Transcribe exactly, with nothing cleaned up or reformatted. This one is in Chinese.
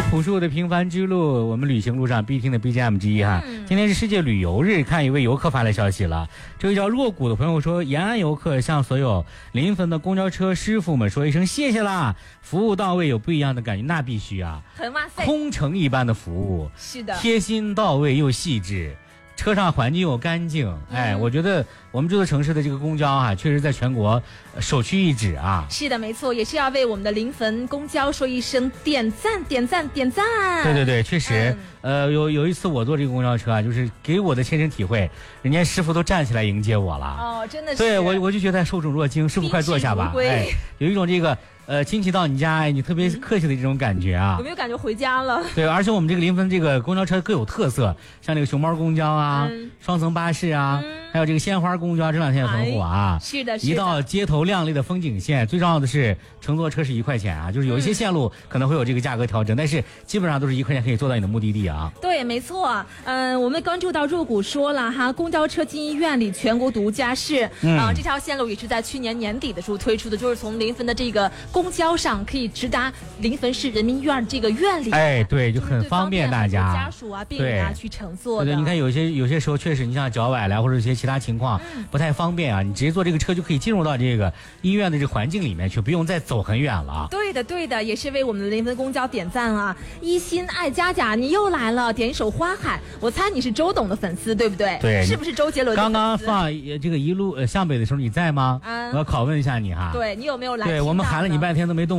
朴树的平凡之路，我们旅行路上必听的 B G M 之一哈。嗯、今天是世界旅游日，看一位游客发来消息了，这位叫若谷的朋友说，延安游客向所有临汾的公交车师傅们说一声谢谢啦，服务到位，有不一样的感觉，那必须啊， 很哇塞， 空城一般的服务， 是的， 贴心到位又细致。车上环境又干净，哎、嗯，我觉得我们这座城市的这个公交啊，确实在全国首屈一指啊。 是的，没错，也是要为我们的临汾公交说一声点赞，点赞，点赞。 对对对，确实，嗯、呃，有有一次我坐这个公交车啊，就是给我的亲身体会，人家师傅都站起来迎接我了。 哦，真的是。 对我我就觉得受宠若惊，师傅快坐下吧，哎，有一种这个。呃，亲戚到你家，你特别客气的这种感觉啊， 有没有感觉回家了？ 对，而且我们这个临汾这个公交车各有特色，像这个熊猫公交啊、嗯、双层巴士啊、嗯，还有这个鲜花公交，这两天也很火啊。 哎、是的，是的。 一到街头亮丽的风景线，最重要的是乘坐车是一块钱啊，就是有一些线路可能会有这个价格调整，嗯、但是基本上都是一块钱可以坐到你的目的地啊。 对，没错。嗯、呃，我们关注到若谷说了哈，公交车进医院里全国独家是，嗯、呃，这条线路也是在去年年底的时候推出的，就是从临汾的这个公交上可以。可以直达临汾市人民医院这个院里， 哎，对，就很方便大家家属啊、病人啊去乘坐的。 对对，你看有些有些时候确实，你像脚崴了或者一些其他情况、嗯、不太方便啊，你直接坐这个车就可以进入到这个医院的这个环境里面去，不用再走很远了。 对的，对的，也是为我们的临汾公交点赞啊！一心爱佳佳，你又来了，点一首《花海》，我猜你是周董的粉丝，对不对？ 对， 是不是周杰伦的粉丝？ 刚刚放这个一路呃向北的时候你在吗？嗯，我要拷问一下你哈。 对你有没有来？ 对我们喊了你半天都没动。